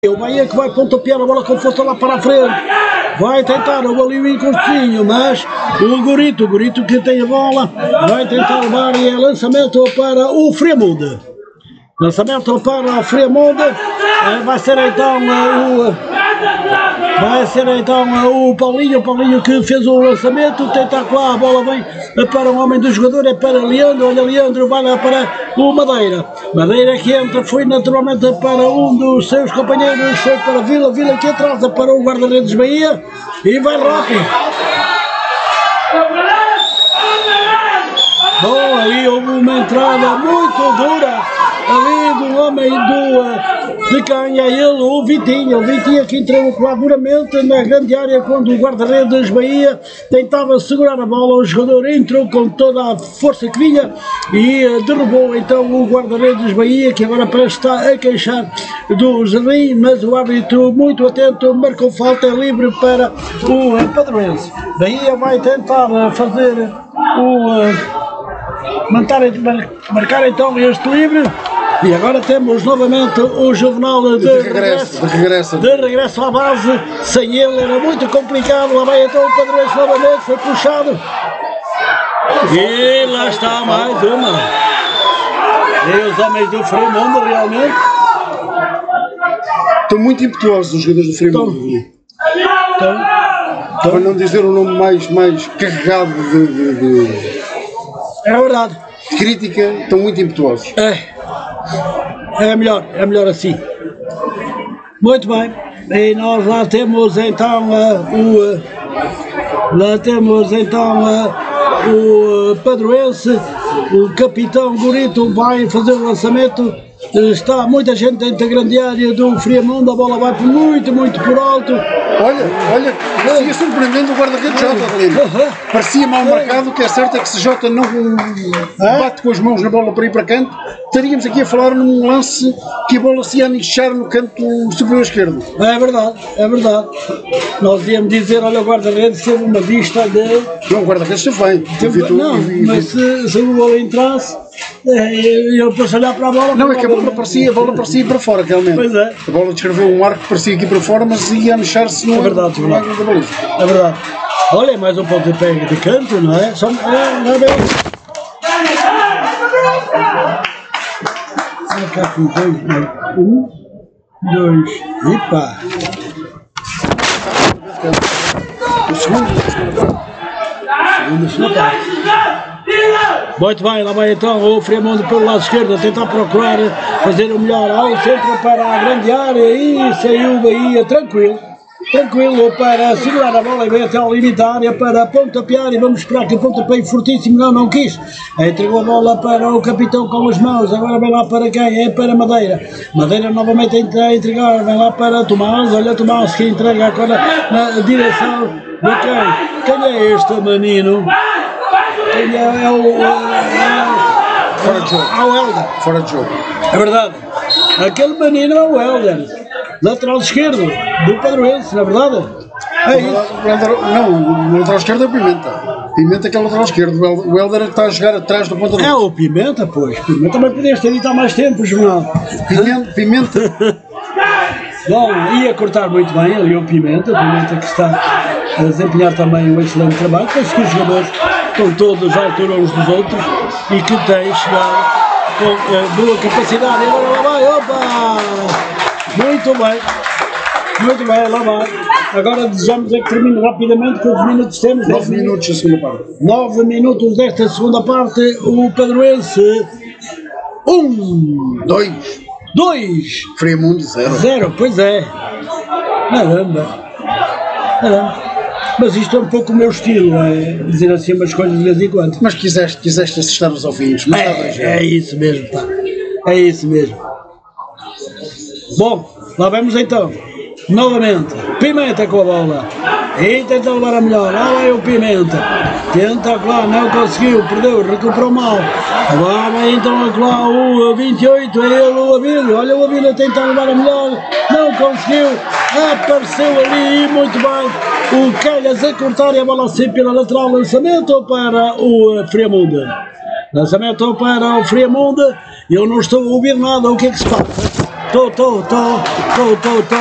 O Bahia que vai pontapear a bola com força lá para a frente. Vai tentar o ali o encostinho, mas o Gurito que tem a bola, vai tentar levar e é lançamento para o Friamundo. Lançamento para o Friamundo. Vai ser então o Paulinho que fez o lançamento, tenta lá, a bola vem para o homem do jogador, é para Leandro, olha Leandro, vai lá para o Madeira que entra, foi naturalmente para um dos seus companheiros, foi para Vila que atrasa para o guarda-redes Bahia e vai rápido. Bom, ali houve uma entrada muito dura ali do homem de quem é ele, o Vitinho que entrou lá duramente na grande área quando o guarda-redes Bahia tentava segurar a bola, o jogador entrou com toda a força que vinha e derrubou então o guarda-redes Bahia, que agora parece estar a queixar do Jardim, mas o árbitro muito atento marcou falta livre para o Padroense. Bahia vai tentar fazer marcar então este livre. E agora temos novamente o Juvenal de regresso à base. Sem ele era muito complicado. Lá vai então o Padroense novamente, foi puxado. E lá está mais uma. E os homens do Friamundo realmente estão muito impetuosos os jogadores do Friamundo. Para não dizer o nome mais carregado de é verdade. De crítica, estão muito impetuosos. É melhor assim. Muito bem. E nós lá temos então o Padroense, o capitão Gurito vai fazer o lançamento. Está muita gente dentro da grande área do Friamundo, a bola vai muito por alto. Olha, parecia surpreendente o guarda-redes Jota. Parecia mal marcado, o que é certo é que se Jota não bate com as mãos na bola para ir para canto, estaríamos aqui a falar num lance que a bola se ia anichar no canto superior esquerdo. É verdade. Nós íamos dizer, olha, o guarda-redes teve uma vista de... Não, o guarda-redes esteve bem. Mas se o gol entrasse, eu depois olhar para a bola... Não, é que a bola parecia para fora, realmente. Pois é. A bola descreveu um arco que parecia aqui para fora, mas ia anexar-se no ângulo da baliza. É verdade. Olha, mais um ponto de pega de canto, não é? Não é bem. Olha cá com 2, 1, 2, e pá. O segundo parte. Muito bem, lá vai então o Friamundo pelo lado esquerdo a tentar procurar fazer o melhor ao centro para a grande área e saiu o Bahia tranquilo para segurar a bola e veio até ao limite da área para pontapear e vamos esperar que o pontapeie fortíssimo, não quis. Entregou a bola para o capitão com as mãos, agora vem lá para quem? É para Madeira novamente a entregar, vem lá para Tomás, olha Tomás que entrega agora na direção de quem? Quem é este menino? Quem é o Helder. Fora de jogo. É verdade. Aquele menino é o Helder, lateral esquerdo do Padroense, na verdade. Não, o lateral esquerdo é o Pimenta que é o lateral esquerdo. O Helder está a jogar atrás do ponta de lança. É o Pimenta, pois. Pimenta também podias ter dito há mais tempo, João. Pimenta. Bom, ia cortar muito bem ali o Pimenta que está a desempenhar também um excelente trabalho. Penso que os jogadores estão todos à altura uns dos outros e que têm chegado com boa capacidade. E agora lá vai, opa! Muito bem, lá vai. Agora desejamos que termine rapidamente, quantos minutos temos? 9 minutos da segunda parte. 9 minutos desta segunda parte, o Padroense 2 Friamundo 0. Pois é. Caramba. Mas isto é um pouco o meu estilo, é dizer assim umas coisas de vez em quando. Mas quiseste assistir os ouvintes, mas é isso mesmo, pá. É isso mesmo. Bom, lá vamos então. Novamente, Pimenta com a bola. E tenta levar a melhor. Lá vai o Pimenta. Tenta lá, não conseguiu, perdeu, recuperou mal. Lá vai então lá o 28, é ele o Abílio. Olha o Abílio a tentar levar a melhor. Não conseguiu. Apareceu ali muito bem. O Calhas a cortar e a bola assim pela lateral. Lançamento para o Friamundo. Lançamento para o Friamundo. Eu não estou a ouvir nada. O que é que se passa? Estou.